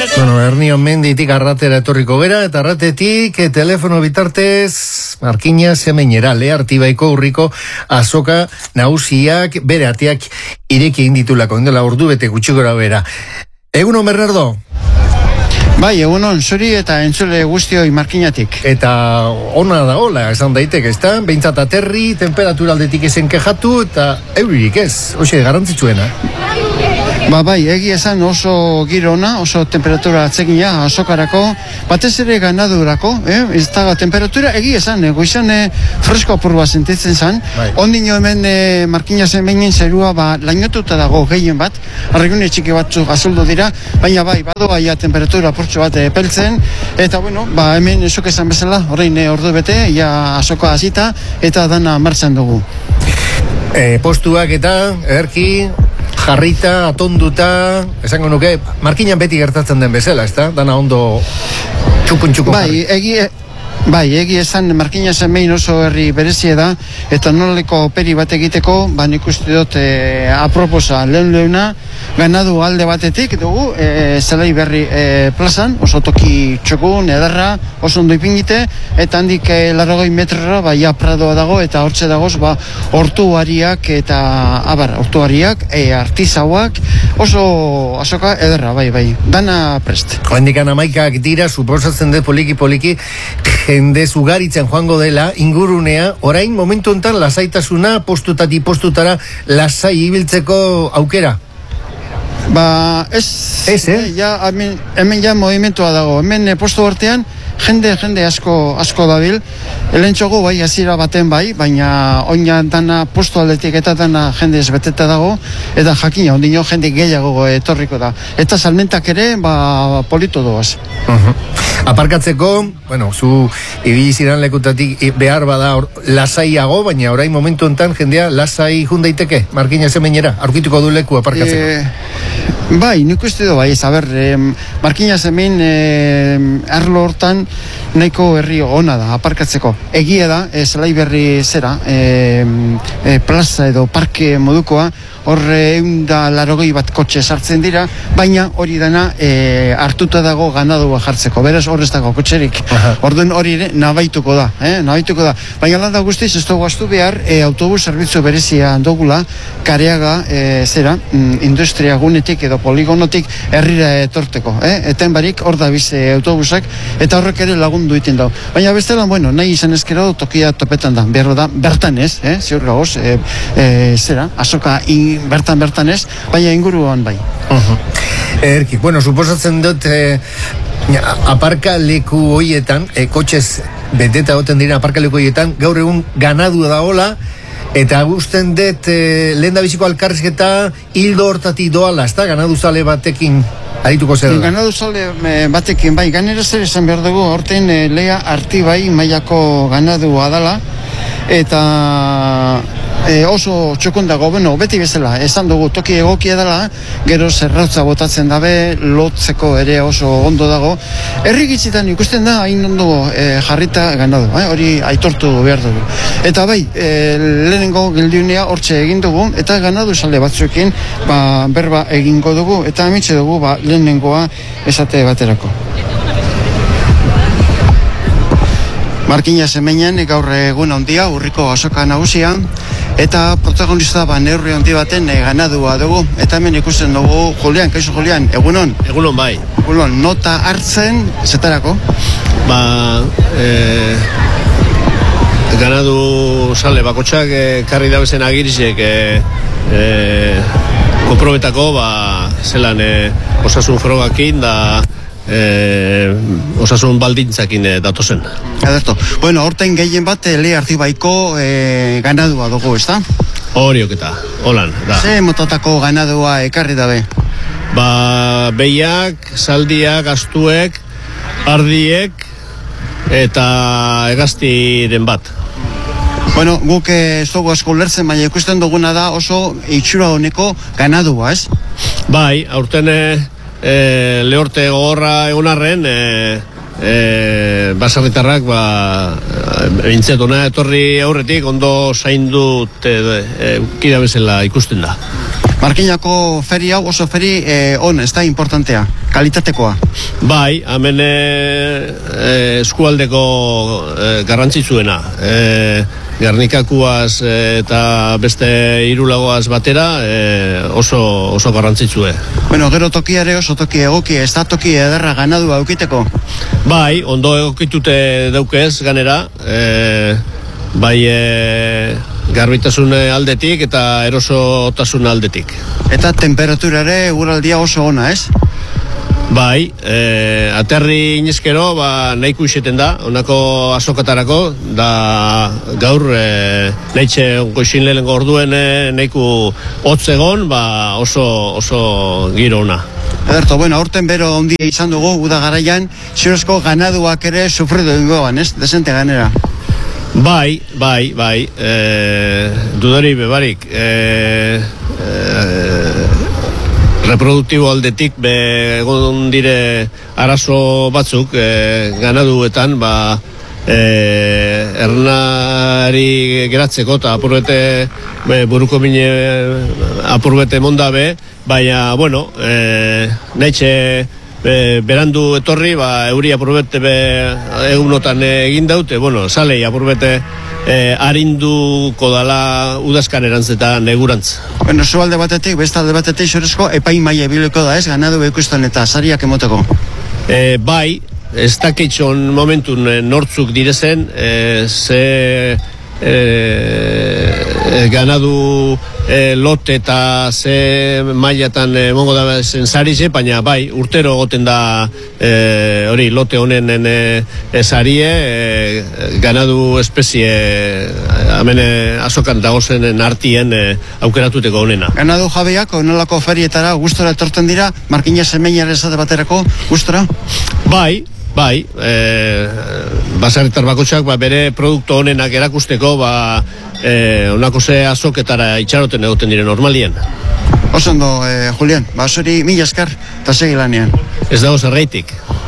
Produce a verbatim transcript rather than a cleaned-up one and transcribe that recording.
Bueno, Hernio Menditik arratera etorriko gera, eta arratetik e, telefono bitartez Markina Semeinera, Leartibaiko urriko azoka nagusiak bere ateak ireki inditulako, indela ordu bete gutxi gora bera. Egunon, Bernardo? Bai, egunon, zuri eta entzule guztioi Markinatik. Eta ona da hola, esan daiteke, ezta? Behintzat aterri, temperatura aldetik ezen kejatu, eta euririk ez, hoxe, garrantzitsuena. Ba bai, egi esan oso giro ona, oso temperatura atzegina azokarako, batez ere ganadurako, eh? Ez da temperatura egi esan, eh? Goizan eh, fresko apurua sentitzen zan, bai. Ondino hemen eh, Markina Semeinen zerua ba, lainotuta dago gehien bat, arregune txiki batzuk azuldu dira, baina bai, badoa ja temperatura apurtxo bat eh, peltzen, eta bueno, ba hemen esok esan bezala, horrein eh, ordu bete, ja azoka hasita eta dana martxan dugu. E, postuak eta, erki, jarrita, atonduta, esango nuke, Markinan beti gertatzen den bezala, ezta? Dana ondo txukun-txukun jarri. Bai, egi, bai, egi esan Markina Semein oso herri berezie da, eta noleko peri bat egiteko, ba nik uste dut e, aproposa lehen lehuna, ganadu alde batetik dugu, e, zelai berri e, plazan, oso toki txukun, ederra, oso ondo ipingite, eta handik e, larrogei metrora, ba, ja pradoa dago, eta hortxe dagoz, ba, hortuariak, eta, abar, hortuariak, e, artizauak, oso azoka ederra, bai, bai, dana prest. Joendikan amaikak dira, suposatzen dut poliki-poliki, jende zugaritzen joango dela, ingurunea, orain momentu enten lasaitasuna, postutati postutara, lasai ibiltzeko aukera? Ba, ez, ez eh? ja, hemen, hemen ja movimentua dago, hemen eh, postu artean, jende, jende asko, asko dabil, elentxogo bai, hasiera baten bai, baina oina dana postu aldetik eta dana jende ezbeteta dago, eta jakina, ondino jende gehiago etorriko da. Eta salmentak ere, ba, polito doaz. Uh-huh. Aparkatzeko, bueno, zu ibili ziran lekutatik behar bada or, lasaiago, baina orain momentu enten jendea lasai jundaiteke, Markina Semeinera, aurkituko du leku aparkatzeko. E, bai, nik uste du bai, ez, aber, eh, Markina Semein eh, arlo hortan nahiko herri ona da, aparkatzeko. Egia da, eh, zelai berri zera, eh, eh, plaza edo parke modukoa, horre eunda larogei bat kotxe sartzen dira, baina hori dena e, hartuta dago ganadua jartzeko, beraz horrez dago kotxerik. Orduen hori ere nabaituko da, eh? nabaituko da. Baina lan da guztiz, ez dugu astu behar, e, autobus zerbitzu berezia dugula, Kareaga, e, zera, mm, industria gunetik edo poligonotik herrira etorteko, eh? Eten barik hor da bize autobusak, eta horrek ere lagundu iten dau. Baina bestelan, bueno, nahi izan ezkero tokia topetan da, behar da, bertan ez, eh? Ziur gagoz, e, e, zera, azoka in bertan bertan ez, baina inguruan bai. Uh-huh. Erki, bueno, suposatzen dut eh, aparka leku hoietan, eh, kotxez beteta goten dira aparka leku hoietan, gaur egun ganadu da hola, eta gusten dut eh, lehen da biziko alkarrizketa hildo hortatik doala, ez da, ganadu zale batekin arituko zer da? Ganadu zale batekin, bai, ganera zer esan behar dugu, horten eh, Lea Artibai mailako ganadua dala, eta E, oso txokun dago, bueno, beti bezala, esan dugu toki egokia dela, gero zerrautza botatzen dabe, lotzeko ere oso ondo dago. Herri gitzitan ikusten da, hain ondo e, jarrita ganadu, eh? Hori aitortu behar dugu. Eta bai, e, lehenengo gildiunea hortxe egin dugu, eta ganadu sale batzuekin ba, berba egingo dugu, eta amitxe dugu ba, lehenengoa esate baterako. Markina Semeinen gaur egun handia, urriko azoka nagusia, eta protagonista ba neurri handi baten e, ganadua dugu. Eta hemen ikusten dugu Julian, kaixo Julian, egunon? Egunon bai. Egunon, nota hartzen, zetarako? Ba, e, ganadu sale bakotxak e, karri dabezen agirizek e, e, konprobetako, ba, zelan e, osasun frogakin da Eh, osasun baldintzakin eh, datozen. Aderto. Bueno, horten gehien bat Lea Artibaiko eh, ganadua dugu, ez da? Horiok eta, holan, da. Ze motatako ganadua ekarri dabe? Ba, behiak, zaldiak, astuek, ardiek eta egaztiren bat. Bueno, guk ez dugu asko lertzen, baina ikusten duguna da oso itxura honeko ganadua, ez? Bai, aurten E, lehorte gogorra egonarren e, e, basarritarrak ba, bintzetuna etorri aurretik ondo zaindut e, e, kida bezala ikusten da. Markinako feri hau oso feri eh, on, ez da importantea, kalitatekoa. Bai, hemen e, e, eskualdeko e, garrantzitsuena. E, Gernikakuaz eta beste hirulagoaz batera e, oso, oso garrantzitsue. Bueno, gero tokiare oso toki egoki, ez da toki ederra ganadua eukiteko? Bai, ondo egokitute daukez ganera, e, bai e, garbitasun aldetik eta erosotasun aldetik. Eta temperaturare eguraldia oso ona, ez? Bai, e, aterri inezkero ba, nahiko iseten da, onako azokatarako, da gaur e, nahitxe goizin lehenko orduen e, nahiko hotz egon, ba, oso, oso giro ona. Ederto, bueno, aurten bero ondia izan dugu, uda garaian, ziurezko ganaduak ere sufridu ingoan, ez? Desente ganera. Bai, bai, bai, e, dudari bebarik, e, e, reproduktibo aldetik be egon dire arazo batzuk e, ganaduetan, ba, e, ernari geratzeko eta apurbete be, buruko mine apurbete mondabe, baina, bueno, e, nahitxe Be, berandu etorri, ba, euri apurbete be, egunotan egin daute, bueno, salei apurbete e, arinduko dala udazkan erantzeta negurantz. Bueno, zu alde batetik, beste alde batetik zorezko epaimaia biliko da, ez, ganadu bekustan eta sariak emoteko? E, bai, ez dakitxon momentun e, nortzuk direzen, e, ze e, e, ganadu e, lote eta ze mailatan e, mongo da zen sarize, baina bai, urtero goten da e, hori lote honen e, e, sarie, e, ganadu espezie hemen e, azokan dagozenen artien e, aukeratuteko honena. Ganadu jabeak, onolako ferietara gustora etorten dira, Markina semeinare esate baterako gustora? Bai, bai, e, basaretar bakotxak ba, bere produktu honenak erakusteko, ba, e, onako ze azoketara itxaroten egoten dire normalien. Osondo, eh, Julian, ba, zuri mila eskar eta segi lanean. Ez dago zerreitik.